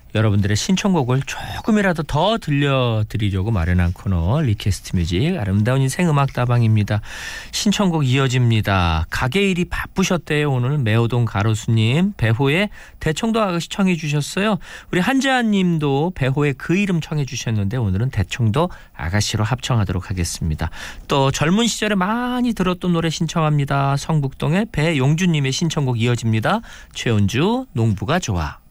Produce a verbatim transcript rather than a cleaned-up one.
여러분들의 신청곡을 조금이라도 더 들려드리려고 마련한 코너 리퀘스트 뮤직 아름다운 인생 음악다방입니다. 신청곡 이어집니다. 가게 일이 바쁘셨대요. 오늘 매호동 가로수님 배호의 대청도 아가씨 청해 주셨어요. 우리 한재한 님도 배호의 그 이름 청해 주셨는데 오늘은 대청도 아가씨로 합청하도록 하겠습니다. 또 젊은 시절에 많이 들었던 노래 신청합니다. 성북동의 배용주님의 신청곡 이어집니다. 최은주 농부가 좋아.